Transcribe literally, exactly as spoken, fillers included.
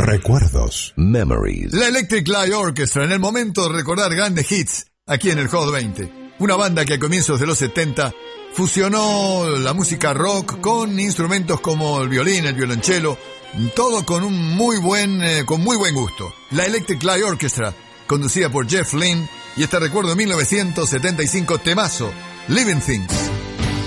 Recuerdos. Memories. La Electric Light Orchestra, en el momento de recordar grandes hits, aquí en el Hot veinte. Una banda que a comienzos de los setenta fusionó la música rock con instrumentos como el violín, el violonchelo, todo con un muy buen, eh, con muy buen gusto. La Electric Light Orchestra, conducida por Jeff Lynne, y este recuerdo de mil novecientos setenta y cinco, temazo, Living Things.